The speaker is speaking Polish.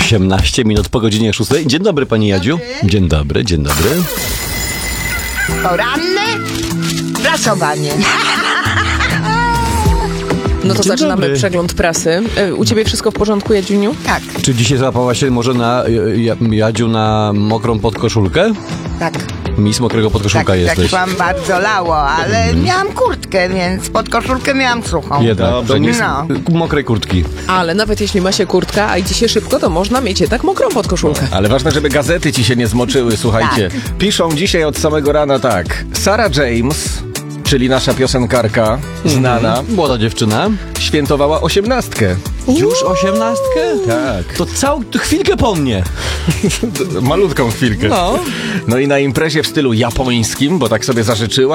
18 minut po godzinie 6. Dzień dobry, pani Jadziu. Dzień dobry, dzień dobry. Poranne prasowanie. No to Dzień zaczynamy dobry. przegląd prasy. U ciebie wszystko w porządku, Jadziuniu? Tak, Czy dzisiaj załapała się może Jadziu na mokrą podkoszulkę? tak. Miss mokrego podkoszulka Tak jesteś. wam bardzo lało, ale miałam kurtkę, więc pod koszulkę miałam suchą. Jednak, to nie No. mokrej kurtki. Ale nawet jeśli ma się kurtka, a idzie się szybko, to można mieć jednak mokrą podkoszulkę. Ale ważne, żeby gazety ci się nie zmoczyły, słuchajcie. Piszą dzisiaj od samego rana tak. Sarah James, czyli nasza piosenkarka, znana, Młoda dziewczyna. świętowała 18. Już 18? Tak. To całą chwilkę po mnie. Malutką chwilkę. No. No i na imprezie w stylu japońskim, bo tak sobie zażyczyła,